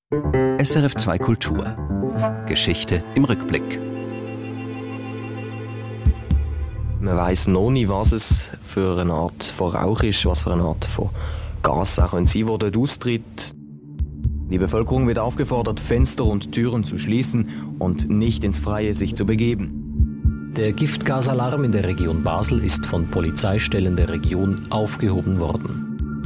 SRF 2 Kultur. Geschichte im Rückblick. Man weiss noch nicht, was es für eine Art von Rauch ist, was für eine Art von Gas auch sein kann, das dort austritt. Die Bevölkerung wird aufgefordert, Fenster und Türen zu schließen und nicht ins Freie sich zu begeben. Der Giftgasalarm in der Region Basel ist von Polizeistellen der Region aufgehoben worden.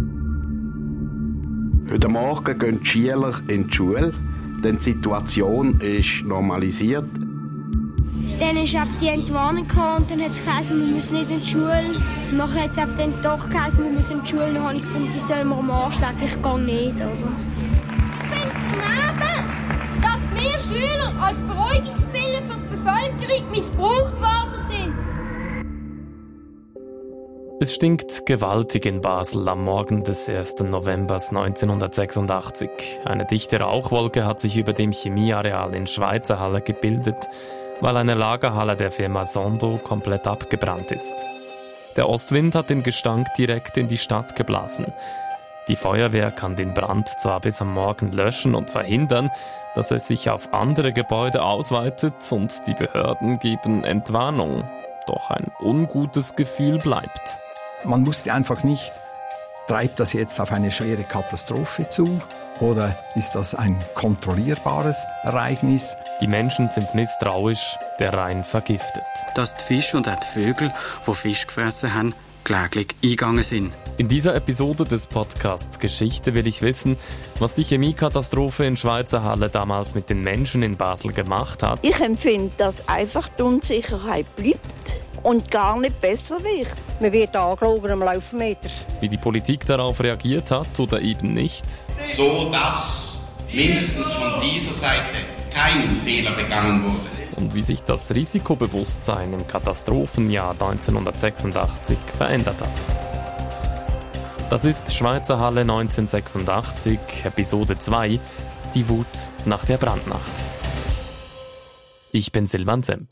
Heute Morgen gehen die Schüler in die Schule, denn die Situation ist normalisiert. Dann ist die Entwarnung gekommen und dann hat es geheißen, wir müssen nicht in die Schule. Nachher hat es dann doch geheißen, wir müssen in die Schule. Dann habe ich gefunden, die sollen wir am Arsch legen, ich gehe nicht. Oder? Ich finde es daneben, dass wir Schüler als Beruhigungspille für die Bevölkerung missbraucht worden sind. Es stinkt gewaltig in Basel am Morgen des 1. November 1986. Eine dichte Rauchwolke hat sich über dem Chemieareal in Schweizerhalle gebildet, weil eine Lagerhalle der Firma Sondo komplett abgebrannt ist. Der Ostwind hat den Gestank direkt in die Stadt geblasen. Die Feuerwehr kann den Brand zwar bis am Morgen löschen und verhindern, dass er sich auf andere Gebäude ausweitet, und die Behörden geben Entwarnung. Doch ein ungutes Gefühl bleibt. Man wusste einfach nicht, treibt das jetzt auf eine schwere Katastrophe zu oder ist das ein kontrollierbares Ereignis? Die Menschen sind misstrauisch, der Rhein vergiftet. Dass die Fische und auch die Vögel, die Fisch gefressen haben, kläglich eingegangen sind. In dieser Episode des Podcasts Geschichte will ich wissen, was die Chemiekatastrophe in Schweizerhalle damals mit den Menschen in Basel gemacht hat. Ich empfinde, dass einfach die Unsicherheit bleibt und gar nicht besser wird. Man wird angelogen am Laufmeter. Wie die Politik darauf reagiert hat oder eben nicht. So dass mindestens von dieser Seite kein Fehler begangen wurde. Und wie sich das Risikobewusstsein im Katastrophenjahr 1986 verändert hat. Das ist Schweizerhalle 1986, Episode 2, die Wut nach der Brandnacht. Ich bin Silvan Semp.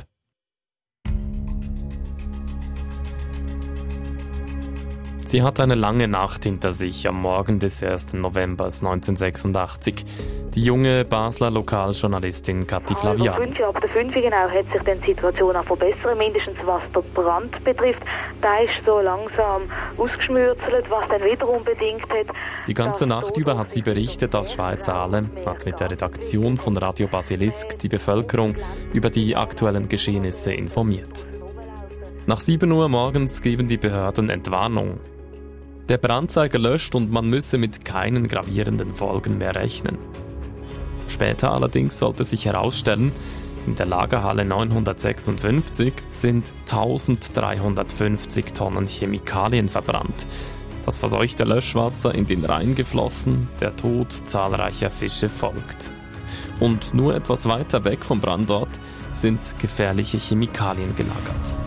Sie hat eine lange Nacht hinter sich am Morgen des 1. November 1986. Die junge Basler Lokaljournalistin Kathi Flavian. Ab der 5 genau hat sich dann die Situation auch verbessert, mindestens was den Brand betrifft. Der ist so langsam ausgeschmürzelt, was dann wiederum bedingt hat. Die ganze Nacht über hat sie berichtet aus Schweizerhalle, hat mit der Redaktion von Radio Basilisk die Bevölkerung über die aktuellen Geschehnisse informiert. Nach 7 Uhr morgens geben die Behörden Entwarnung. Der Brand sei gelöscht und man müsse mit keinen gravierenden Folgen mehr rechnen. Später allerdings sollte sich herausstellen, in der Lagerhalle 956 sind 1350 Tonnen Chemikalien verbrannt. Das verseuchte Löschwasser in den Rhein geflossen, der Tod zahlreicher Fische folgt. Und nur etwas weiter weg vom Brandort sind gefährliche Chemikalien gelagert.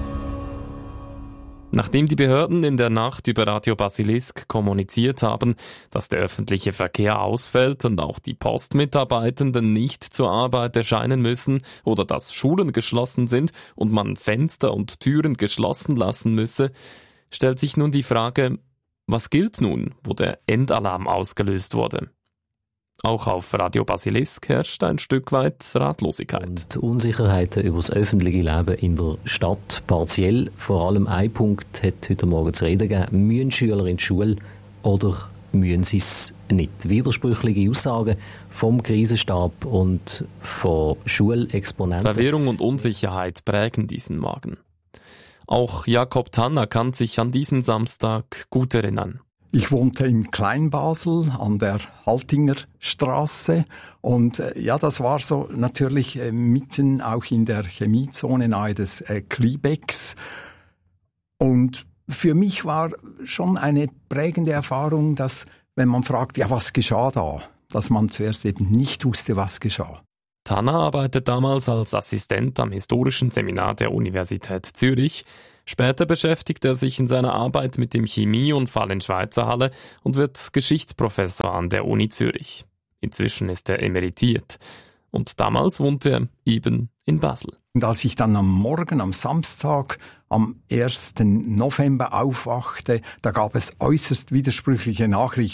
Nachdem die Behörden in der Nacht über Radio Basilisk kommuniziert haben, dass der öffentliche Verkehr ausfällt und auch die Postmitarbeitenden nicht zur Arbeit erscheinen müssen oder dass Schulen geschlossen sind und man Fenster und Türen geschlossen lassen müsse, stellt sich nun die Frage, was gilt nun, wo der Endalarm ausgelöst wurde? Auch auf Radio Basilisk herrscht ein Stück weit Ratlosigkeit. Und Unsicherheiten über das öffentliche Leben in der Stadt. Partiell, vor allem ein Punkt hat heute Morgen zu reden gegeben. Müssen Schüler in die Schule oder müssen sie es nicht? Widersprüchliche Aussagen vom Krisenstab und von Schulexponenten. Verwirrung und Unsicherheit prägen diesen Morgen. Auch Jakob Tanner kann sich an diesen Samstag gut erinnern. Ich wohnte im Kleinbasel an der Haltinger Straße und das war so natürlich mitten auch in der Chemiezone nahe des Klibecks. Und für mich war schon eine prägende Erfahrung, dass, wenn man fragt, ja, was geschah da, dass man zuerst eben nicht wusste, was geschah. Tanner arbeitet damals als Assistent am Historischen Seminar der Universität Zürich. Später beschäftigt er sich in seiner Arbeit mit dem Chemieunfall in Schweizerhalle und wird Geschichtsprofessor an der Uni Zürich. Inzwischen ist er emeritiert. Und damals wohnte er eben in Basel. Und als ich dann am Morgen, am Samstag, am 1. November aufwachte, da gab es äußerst widersprüchliche Nachrichten.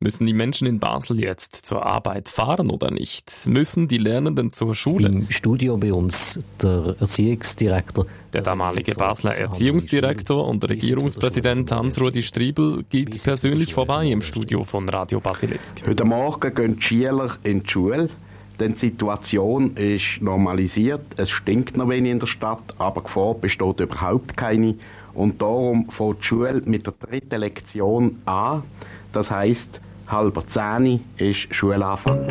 Müssen die Menschen in Basel jetzt zur Arbeit fahren oder nicht? Müssen die Lernenden zur Schule? Im Studio bei uns der Erziehungsdirektor. Der damalige Basler Erziehungsdirektor und Regierungspräsident Hans-Rudi Striebel geht persönlich vorbei im Studio von Radio Basilisk. Heute Morgen gehen die Schüler in die Schule, denn die Situation ist normalisiert. Es stinkt noch wenig in der Stadt, aber Gefahr besteht überhaupt keine. Und darum fängt die Schule mit der 3. Lektion an. Das heisst, 9:30 ist Schulanfang.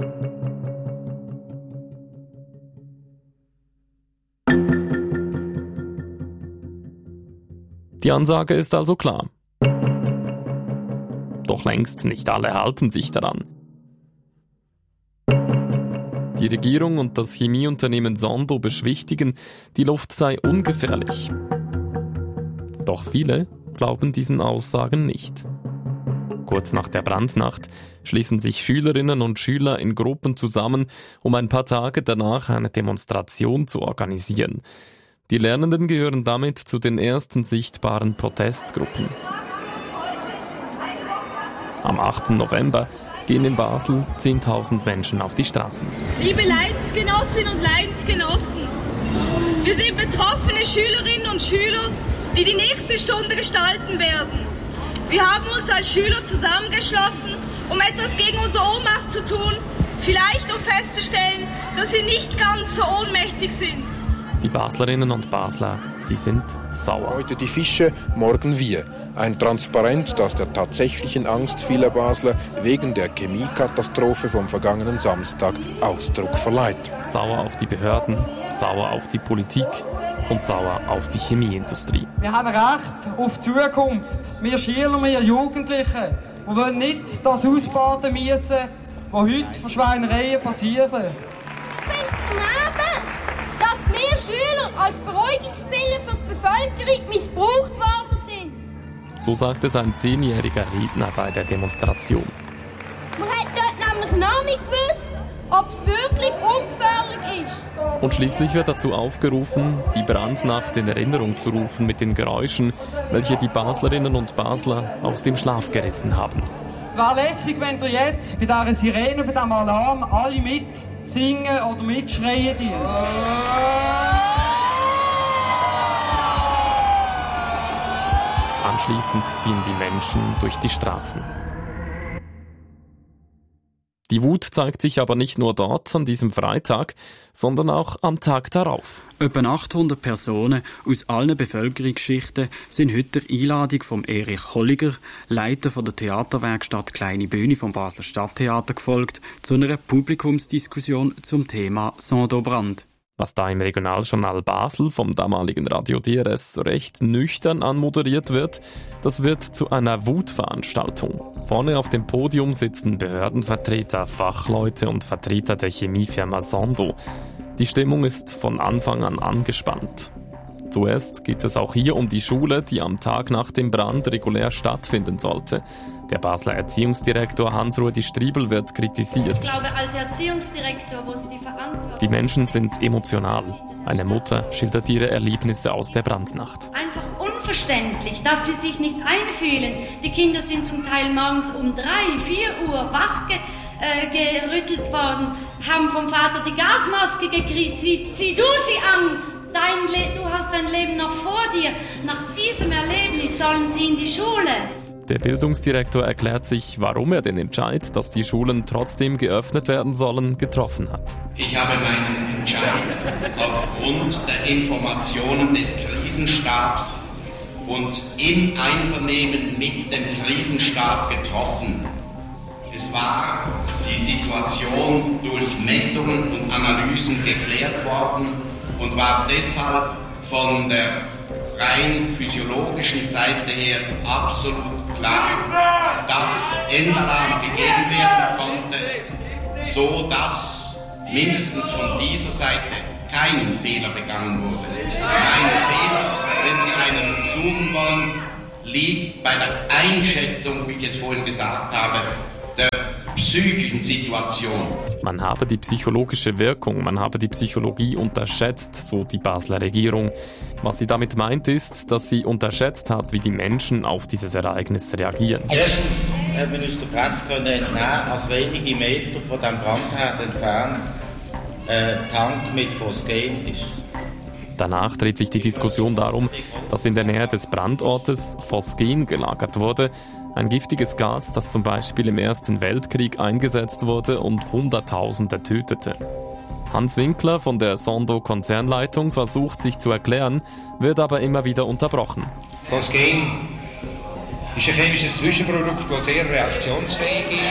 Die Ansage ist also klar. Doch längst nicht alle halten sich daran. Die Regierung und das Chemieunternehmen Sondo beschwichtigen, die Luft sei ungefährlich. Doch viele glauben diesen Aussagen nicht. Kurz nach der Brandnacht schließen sich Schülerinnen und Schüler in Gruppen zusammen, um ein paar Tage danach eine Demonstration zu organisieren. Die Lernenden gehören damit zu den ersten sichtbaren Protestgruppen. Am 8. November gehen in Basel 10.000 Menschen auf die Straßen. Liebe Leidensgenossinnen und Leidensgenossen, wir sind betroffene Schülerinnen und Schüler, die die nächste Stunde gestalten werden. Wir haben uns als Schüler zusammengeschlossen, um etwas gegen unsere Ohnmacht zu tun, vielleicht um festzustellen, dass wir nicht ganz so ohnmächtig sind. Die Baslerinnen und Basler, sie sind sauer. Heute die Fische, morgen wir. Ein Transparent, das der tatsächlichen Angst vieler Basler wegen der Chemiekatastrophe vom vergangenen Samstag Ausdruck verleiht. Sauer auf die Behörden, sauer auf die Politik und sauer auf die Chemieindustrie. Wir haben Recht auf die Zukunft. Wir Schüler, wir Jugendlichen. Wir wollen nicht das ausbaden müssen, was heute für Schweinereien passieren. Dass wir Schüler als Beruhigungsmittel für die Bevölkerung missbraucht worden sind. So sagt es ein 10-jähriger Redner bei der Demonstration. Man hat dort nämlich noch nicht gewusst, ob es wirklich ungefährlich ist. Und schließlich wird dazu aufgerufen, die Brandnacht in Erinnerung zu rufen mit den Geräuschen, welche die Baslerinnen und Basler aus dem Schlaf gerissen haben. Es wäre lässig, wenn ihr jetzt bei dieser Sirene, bei diesem Alarm alle mitsingen oder mitschreien. Anschließend ziehen die Menschen durch die Straßen. Die Wut zeigt sich aber nicht nur dort an diesem Freitag, sondern auch am Tag darauf. Etwa 800 Personen aus allen Bevölkerungsschichten sind heute der Einladung von Erich Holliger, Leiter von der Theaterwerkstatt Kleine Bühne vom Basler Stadttheater, gefolgt zu einer Publikumsdiskussion zum Thema Sondo-Brand. Was da im Regionaljournal Basel vom damaligen Radio DRS recht nüchtern anmoderiert wird, das wird zu einer Wutveranstaltung. Vorne auf dem Podium sitzen Behördenvertreter, Fachleute und Vertreter der Chemiefirma Sondo. Die Stimmung ist von Anfang an angespannt. Zuerst geht es auch hier um die Schule, die am Tag nach dem Brand regulär stattfinden sollte. Der Basler Erziehungsdirektor Hans-Rudi Striebel wird kritisiert. Ich glaube, als Erziehungsdirektor, wo Sie die Verantwortung... Die Menschen sind emotional. Eine Mutter schildert ihre Erlebnisse aus der Brandnacht. Einfach unverständlich, dass sie sich nicht einfühlen. Die Kinder sind zum Teil morgens um 3, 4 Uhr wach gerüttelt worden, haben vom Vater die Gasmaske gekriegt. Zieh du sie an! Du hast dein Leben noch vor dir. Nach diesem Erlebnis sollen sie in die Schule. Der Bildungsdirektor erklärt sich, warum er den Entscheid, dass die Schulen trotzdem geöffnet werden sollen, getroffen hat. Ich habe meinen Entscheid aufgrund der Informationen des Krisenstabs und im Einvernehmen mit dem Krisenstab getroffen. Es war die Situation durch Messungen und Analysen geklärt worden und war deshalb von der rein physiologischen Seite her absolut klar, dass Endalarm gegeben werden konnte, so dass mindestens von dieser Seite kein Fehler begangen wurde. Ein Fehler, wenn Sie einen suchen wollen, liegt bei der Einschätzung, wie ich es vorhin gesagt habe, der psychischen Situation. Man habe die psychologische Wirkung, man habe die Psychologie unterschätzt, so die Basler Regierung. Was sie damit meint ist, dass sie unterschätzt hat, wie die Menschen auf dieses Ereignis reagieren. Erstens hat man aus der Presse entnehmen, als wenige Meter von dem Brandherd entfernt ein Tank mit Phosgen ist. Danach dreht sich die Diskussion darum, dass in der Nähe des Brandortes Phosgen gelagert wurde, ein giftiges Gas, das zum Beispiel im Ersten Weltkrieg eingesetzt wurde und Hunderttausende tötete. Hans Winkler von der Sondo-Konzernleitung versucht sich zu erklären, wird aber immer wieder unterbrochen. Phosgen ist ein chemisches Zwischenprodukt, das sehr reaktionsfähig ist.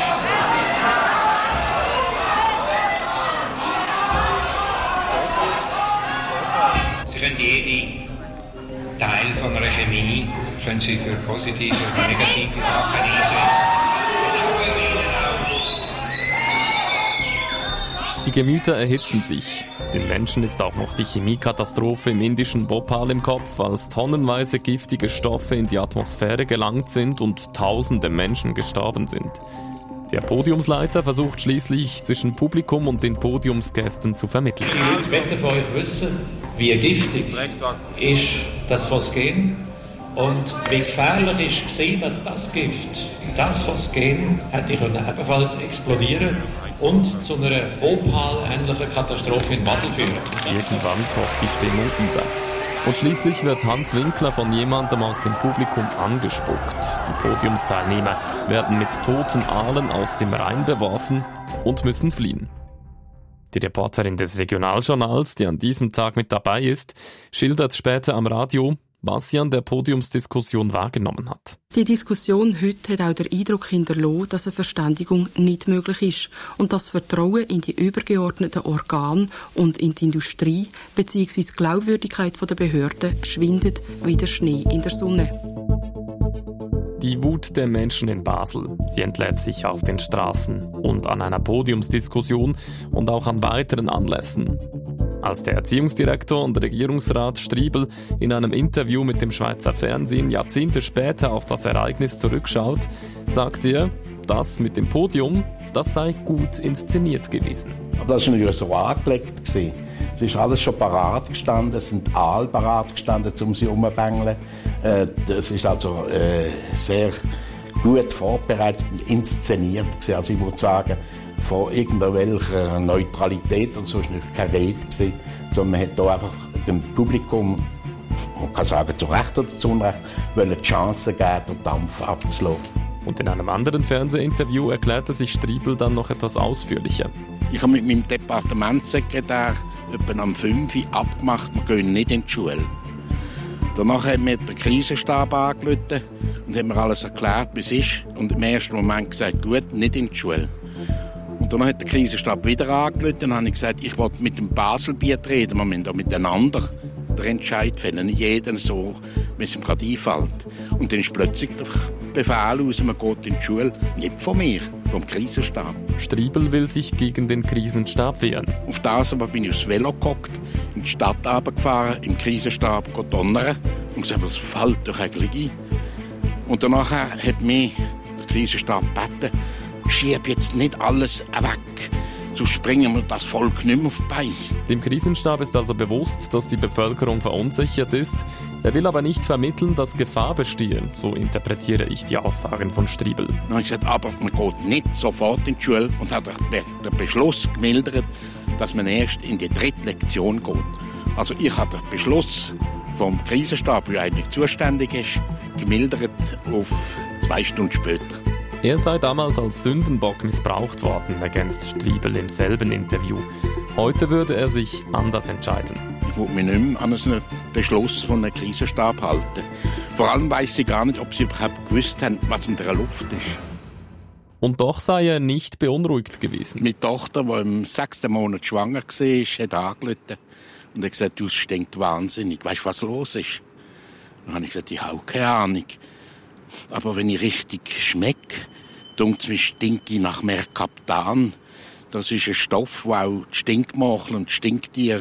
Sie können jede Teil von einer Chemie können Sie für positive oder negative Sachen einsetzen. Die Gemüter erhitzen sich. Den Menschen ist auch noch die Chemiekatastrophe im indischen Bhopal im Kopf, als tonnenweise giftige Stoffe in die Atmosphäre gelangt sind und tausende Menschen gestorben sind. Der Podiumsleiter versucht schließlich zwischen Publikum und den Podiumsgästen zu vermitteln. Die Leute wollen von euch wissen, wie giftig ist das Phosgen und wie gefährlich war, dass das Gift, das Phosgen, hätte ebenfalls explodieren und zu einer Bhopal-ähnlichen Katastrophe in Basel führen. Irgendwann kocht die Stimmung über. Und schließlich wird Hans Winkler von jemandem aus dem Publikum angespuckt. Die Podiumsteilnehmer werden mit toten Aalen aus dem Rhein beworfen und müssen fliehen. Die Reporterin des Regionaljournals, die an diesem Tag mit dabei ist, schildert später am Radio, was sie an der Podiumsdiskussion wahrgenommen hat. Die Diskussion heute hat auch den Eindruck hinterlassen, dass eine Verständigung nicht möglich ist und das Vertrauen in die übergeordneten Organe und in die Industrie bzw. die Glaubwürdigkeit der Behörden schwindet wie der Schnee in der Sonne. Die Wut der Menschen in Basel, sie entlädt sich auf den Straßen und an einer Podiumsdiskussion und auch an weiteren Anlässen. Als der Erziehungsdirektor und Regierungsrat Striebel in einem Interview mit dem Schweizer Fernsehen Jahrzehnte später auf das Ereignis zurückschaut, sagt er, das mit dem Podium, das sei gut inszeniert gewesen. Das war natürlich so angelegt. Es ist alles schon parat gestanden, es sind Aale parat gestanden, um sie herumzubängeln. Das ist also sehr gut vorbereitet und inszeniert gewesen. Also ich würde sagen, von irgendwelcher Neutralität und so war nicht keine Rede gewesen, sondern man hat hier einfach dem Publikum, man kann sagen zu Recht oder zu Unrecht, die Chance geben, den Dampf abzulassen. Und in einem anderen Fernsehinterview erklärte sich Striebel dann noch etwas ausführlicher. Ich habe mit meinem Departementssekretär etwa am 5 Uhr abgemacht, wir gehen nicht in die Schule. Danach haben wir den Krisenstab angerufen und haben mir alles erklärt, wie es ist. Und im ersten Moment gesagt, gut, nicht in die Schule. Und dann hat der Krisenstab wieder angerufen und dann habe ich gesagt, ich wollte mit dem Baselbiet reden, wir müssen da miteinander den Entscheid fällen, nicht jeder so, wie es ihm gerade einfällt. Und dann ist plötzlich der Befehl aus, man geht in die Schule, nicht von mir, vom Krisenstab. Striebel will sich gegen den Krisenstab wehren. Auf das aber bin ich aufs Velo gehockt, in die Stadt runtergefahren, im Krisenstab donnern und gesagt, was fällt doch eigentlich ein? Und danach hat mich der Krisenstab gebeten, schieb jetzt nicht alles weg, so springen wir das Volk nicht mehr auf die Beine. Dem Krisenstab ist also bewusst, dass die Bevölkerung verunsichert ist. Er will aber nicht vermitteln, dass Gefahr bestehe. So interpretiere ich die Aussagen von Striebel. Dann habe ich gesagt, aber man geht nicht sofort in die Schule und hat den Beschluss gemildert, dass man erst in die 3. Lektion geht. Also ich habe den Beschluss vom Krisenstab, der eigentlich zuständig ist, gemildert auf 2 Stunden später. Er sei damals als Sündenbock missbraucht worden, ergänzt Striebel im selben Interview. Heute würde er sich anders entscheiden. Ich würde mich nicht mehr an einen Beschluss von einem Krisenstab halten. Vor allem weiss ich gar nicht, ob sie überhaupt gewusst haben, was in der Luft ist. Und doch sei er nicht beunruhigt gewesen. Meine Tochter, die im 6. Monat schwanger war, hat angerufen und hat gesagt, du stinkt wahnsinnig. Weißt du, was los ist? Dann habe ich gesagt, ich habe keine Ahnung. Aber wenn ich richtig schmecke, dunkt mir stinke nach Mercaptan. Das ist ein Stoff, der auch die Stinkmachel und Stinktiere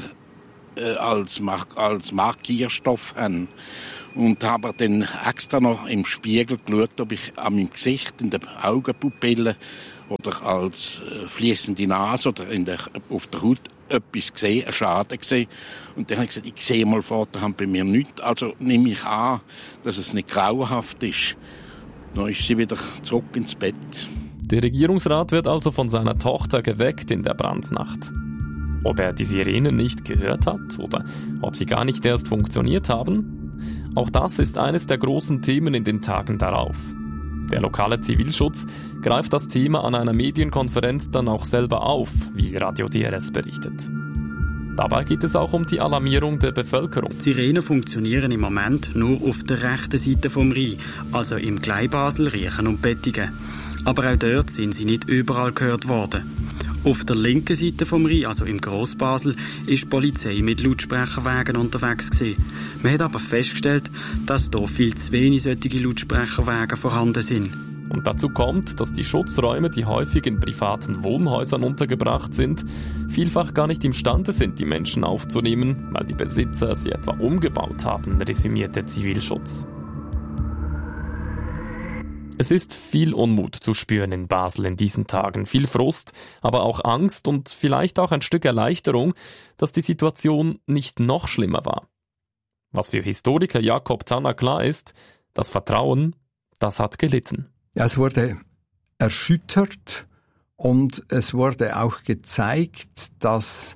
als Markierstoff haben. Und habe dann extra noch im Spiegel geschaut, ob ich an meinem Gesicht, in den Augenpupillen, oder als fließende Nase oder auf der Haut etwas gesehen, einen Schaden gesehen. Und dann habe ich gesagt, ich sehe mal vorderhand bei mir nichts, also nehme ich an, dass es nicht grauenhaft ist. Dann ist sie wieder zurück ins Bett. Der Regierungsrat wird also von seiner Tochter geweckt in der Brandnacht. Ob er die Sirenen nicht gehört hat oder ob sie gar nicht erst funktioniert haben, auch das ist eines der großen Themen in den Tagen darauf. Der lokale Zivilschutz greift das Thema an einer Medienkonferenz dann auch selber auf, wie Radio DRS berichtet. Dabei geht es auch um die Alarmierung der Bevölkerung. Die Sirenen funktionieren im Moment nur auf der rechten Seite vom Rhein, also im Kleinbasel, Riechen und Bettigen. Aber auch dort sind sie nicht überall gehört worden. Auf der linken Seite vom Rhein, also im Grossbasel, ist die Polizei mit Lautsprecherwagen unterwegs gewesen. Man hat aber festgestellt, dass hier viel zu wenig solche Lautsprecherwagen vorhanden sind. Und dazu kommt, dass die Schutzräume, die häufig in privaten Wohnhäusern untergebracht sind, vielfach gar nicht imstande sind, die Menschen aufzunehmen, weil die Besitzer sie etwa umgebaut haben, resümiert der Zivilschutz. Es ist viel Unmut zu spüren in Basel in diesen Tagen, viel Frust, aber auch Angst und vielleicht auch ein Stück Erleichterung, dass die Situation nicht noch schlimmer war. Was für Historiker Jakob Tanner klar ist, das Vertrauen, das hat gelitten. Ja, es wurde erschüttert und es wurde auch gezeigt, dass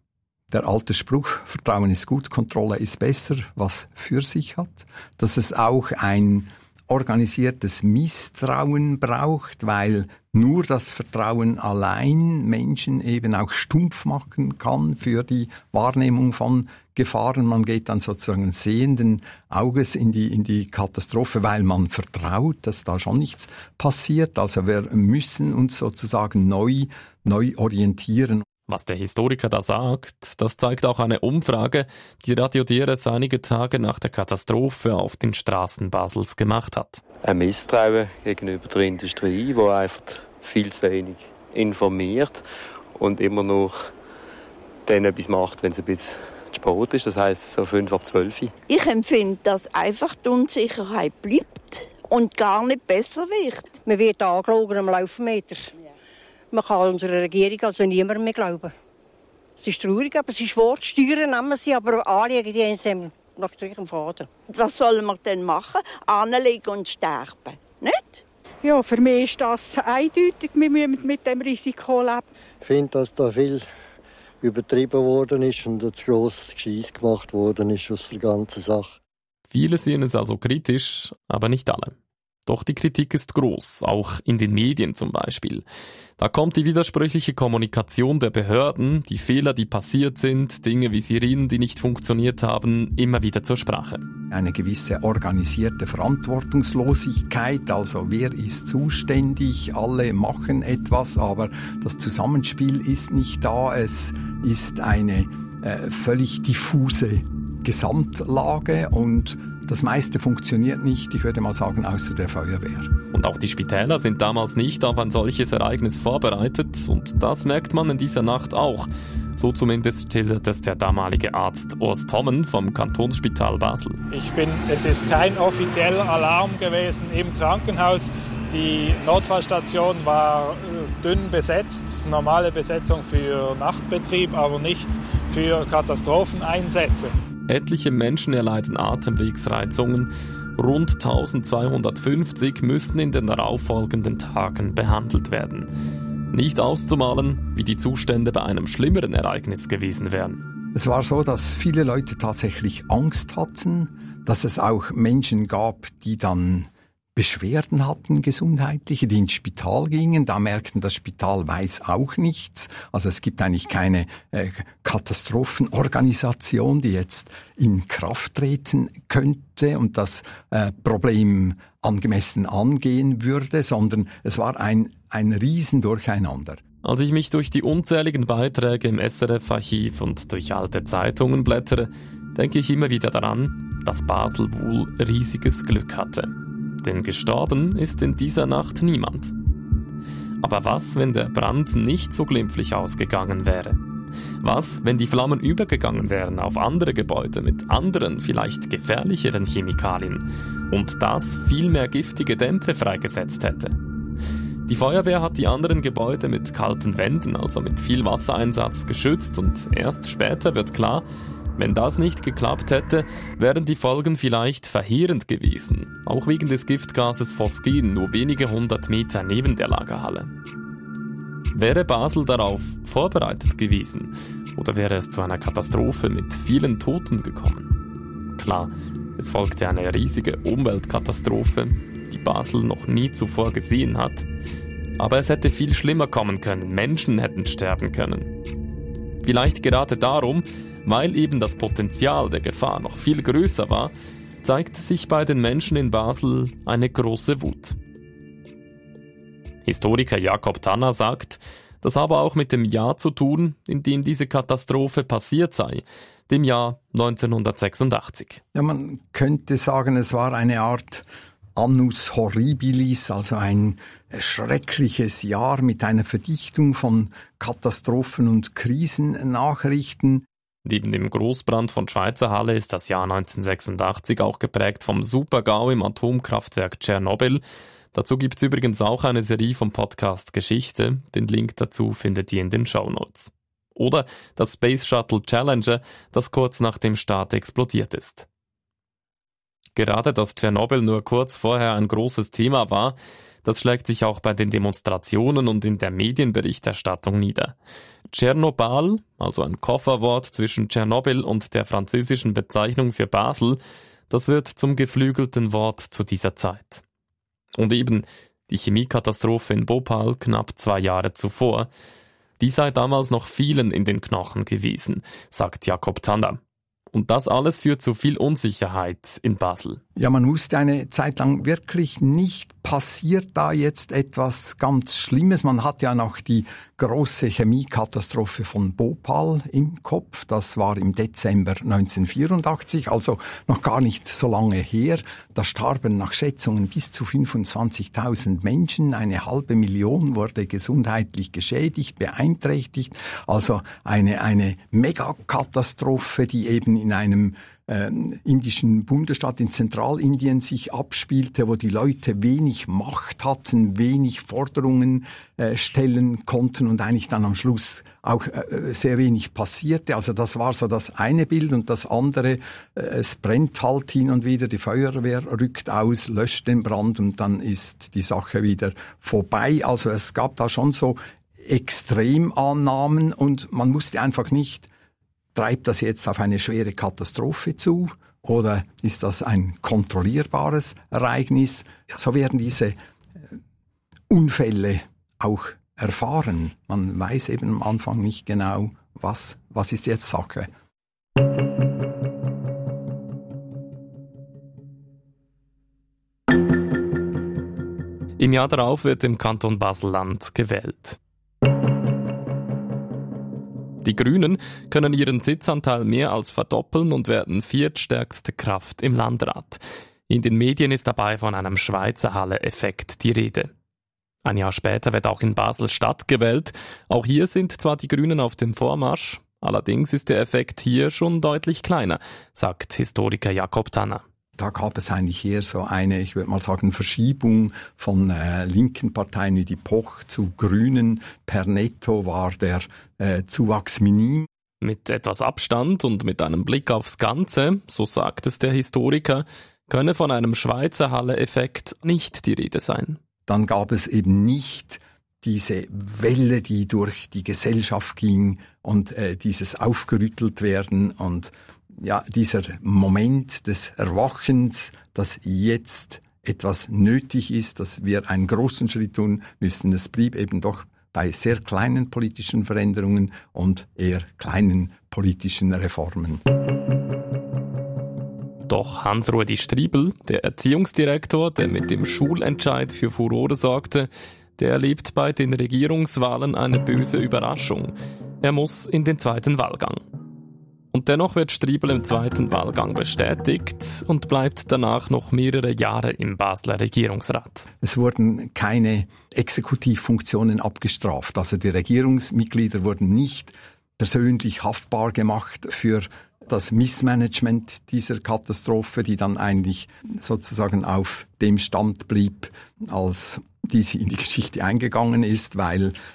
der alte Spruch, Vertrauen ist gut, Kontrolle ist besser, was für sich hat, dass es auch ein organisiertes Misstrauen braucht, weil nur das Vertrauen allein Menschen eben auch stumpf machen kann für die Wahrnehmung von Gefahren. Man geht dann sozusagen sehenden Auges in die Katastrophe, weil man vertraut, dass da schon nichts passiert. Also wir müssen uns sozusagen neu orientieren. Was der Historiker da sagt, das zeigt auch eine Umfrage, die Radio DRS einige Tage nach der Katastrophe auf den Straßen Basels gemacht hat. Ein Misstrauen gegenüber der Industrie, die einfach viel zu wenig informiert und immer noch dann etwas macht, wenn es ein bisschen zu spät ist, das heisst so 11:55. Ich empfinde, dass einfach die Unsicherheit bleibt und gar nicht besser wird. Man wird angelogen am Laufmeter. Man kann unserer Regierung also niemandem mehr glauben. Es ist traurig, aber es ist Wortsteuern, nehmen sie, aber Anliegen, die haben nach Strich im Faden. Was sollen wir denn machen? Anlegen und sterben, nicht? Ja, für mich ist das eindeutig, wir müssen mit dem Risiko leben. Ich finde, dass da viel übertrieben worden ist und ein zu grosses Gescheiss gemacht worden ist aus der ganzen Sache. Viele sehen es also kritisch, aber nicht alle. Doch die Kritik ist groß, auch in den Medien zum Beispiel. Da kommt die widersprüchliche Kommunikation der Behörden, die Fehler, die passiert sind, Dinge wie Sirenen, die nicht funktioniert haben, immer wieder zur Sprache. Eine gewisse organisierte Verantwortungslosigkeit, also wer ist zuständig, alle machen etwas, aber das Zusammenspiel ist nicht da, es ist eine völlig diffuse Gesamtlage und das meiste funktioniert nicht, ich würde mal sagen, außer der Feuerwehr. Und auch die Spitäler sind damals nicht auf ein solches Ereignis vorbereitet und das merkt man in dieser Nacht auch. So zumindest schildert es der damalige Arzt Urs Thommen vom Kantonsspital Basel. Es ist kein offizieller Alarm gewesen im Krankenhaus. Die Notfallstation war dünn besetzt, normale Besetzung für Nachtbetrieb, aber nicht für Katastropheneinsätze. Etliche Menschen erleiden Atemwegsreizungen. Rund 1250 müssen in den darauffolgenden Tagen behandelt werden. Nicht auszumalen, wie die Zustände bei einem schlimmeren Ereignis gewesen wären. Es war so, dass viele Leute tatsächlich Angst hatten, dass es auch Menschen gab, die dann Beschwerden hatten, gesundheitliche, die ins Spital gingen, da merkten, das Spital weiß auch nichts. Also es gibt eigentlich keine Katastrophenorganisation, die jetzt in Kraft treten könnte und das Problem angemessen angehen würde, sondern es war ein Riesendurcheinander. Als ich mich durch die unzähligen Beiträge im SRF-Archiv und durch alte Zeitungen blättere, denke ich immer wieder daran, dass Basel wohl riesiges Glück hatte. Denn gestorben ist in dieser Nacht niemand. Aber was, wenn der Brand nicht so glimpflich ausgegangen wäre? Was, wenn die Flammen übergegangen wären auf andere Gebäude mit anderen, vielleicht gefährlicheren Chemikalien und das viel mehr giftige Dämpfe freigesetzt hätte? Die Feuerwehr hat die anderen Gebäude mit kalten Wänden, also mit viel Wassereinsatz, geschützt und erst später wird klar, wenn das nicht geklappt hätte, wären die Folgen vielleicht verheerend gewesen, auch wegen des Giftgases Phosgen nur wenige 100 Meter neben der Lagerhalle. Wäre Basel darauf vorbereitet gewesen oder wäre es zu einer Katastrophe mit vielen Toten gekommen? Klar, es folgte eine riesige Umweltkatastrophe, die Basel noch nie zuvor gesehen hat. Aber es hätte viel schlimmer kommen können, Menschen hätten sterben können. Vielleicht gerade darum, weil eben das Potenzial der Gefahr noch viel größer war, zeigte sich bei den Menschen in Basel eine große Wut. Historiker Jakob Tanner sagt, das habe auch mit dem Jahr zu tun, in dem diese Katastrophe passiert sei, dem Jahr 1986. Ja, man könnte sagen, es war eine Art Annus Horribilis, also ein schreckliches Jahr mit einer Verdichtung von Katastrophen und Krisennachrichten. Neben dem Großbrand von Schweizer Halle ist das Jahr 1986 auch geprägt vom Super-GAU im Atomkraftwerk Tschernobyl. Dazu gibt's übrigens auch eine Serie vom Podcast Geschichte. Den Link dazu findet ihr in den Shownotes. Oder das Space Shuttle Challenger, das kurz nach dem Start explodiert ist. Gerade dass Tschernobyl nur kurz vorher ein großes Thema war, das schlägt sich auch bei den Demonstrationen und in der Medienberichterstattung nieder. Tschernobal, also ein Kofferwort zwischen Tschernobyl und der französischen Bezeichnung für Basel, das wird zum geflügelten Wort zu dieser Zeit. Und eben die Chemiekatastrophe in Bhopal knapp 2 Jahre zuvor, die sei damals noch vielen in den Knochen gewesen, sagt Jakob Tanner. Und das alles führt zu viel Unsicherheit in Basel. Ja, man wusste eine Zeit lang wirklich nicht, passiert da jetzt etwas ganz Schlimmes. Man hat ja noch die große Chemiekatastrophe von Bhopal im Kopf. Das war im Dezember 1984, also noch gar nicht so lange her. Da starben nach Schätzungen bis zu 25.000 Menschen. 500.000 wurde gesundheitlich geschädigt, beeinträchtigt. Also eine Megakatastrophe, die eben in einem indischen Bundesstaat in Zentralindien sich abspielte, wo die Leute wenig Macht hatten, wenig Forderungen stellen konnten und eigentlich dann am Schluss auch sehr wenig passierte. Also das war so das eine Bild und das andere, es brennt halt hin und wieder, die Feuerwehr rückt aus, löscht den Brand und dann ist die Sache wieder vorbei. Also es gab da schon so Extremannahmen und man wusste einfach nicht, treibt das jetzt auf eine schwere Katastrophe zu oder ist das ein kontrollierbares Ereignis? Ja, so werden diese Unfälle auch erfahren. Man weiß eben am Anfang nicht genau, was ist jetzt Sache. Im Jahr darauf wird im Kanton Basel-Land gewählt. Die Grünen können ihren Sitzanteil mehr als verdoppeln und werden viertstärkste Kraft im Landrat. In den Medien ist dabei von einem Schweizer Halle-Effekt die Rede. Ein Jahr später wird auch in Basel-Stadt gewählt. Auch hier sind zwar die Grünen auf dem Vormarsch, allerdings ist der Effekt hier schon deutlich kleiner, sagt Historiker Jakob Tanner. Da gab es eigentlich eher so eine, ich würde mal sagen, Verschiebung von linken Parteien wie die POCH zu Grünen. Per netto war der Zuwachs minim. Mit etwas Abstand und mit einem Blick aufs Ganze, so sagt es der Historiker, könne von einem Schweizer Halle-Effekt nicht die Rede sein. Dann gab es eben nicht diese Welle, die durch die Gesellschaft ging und dieses aufgerüttelt werden und ja, dieser Moment des Erwachens, dass jetzt etwas nötig ist, dass wir einen großen Schritt tun müssen. Es blieb eben doch bei sehr kleinen politischen Veränderungen und eher kleinen politischen Reformen. Doch Hans-Rudi Striebel, der Erziehungsdirektor, der mit dem Schulentscheid für Furore sorgte, der erlebt bei den Regierungswahlen eine böse Überraschung. Er muss in den zweiten Wahlgang. Und dennoch wird Striebel im zweiten Wahlgang bestätigt und bleibt danach noch mehrere Jahre im Basler Regierungsrat. Es wurden keine Exekutivfunktionen abgestraft. Also die Regierungsmitglieder wurden nicht persönlich haftbar gemacht für das Missmanagement dieser Katastrophe, die dann eigentlich sozusagen auf dem Stand blieb, als die in die Geschichte eingegangen ist, weil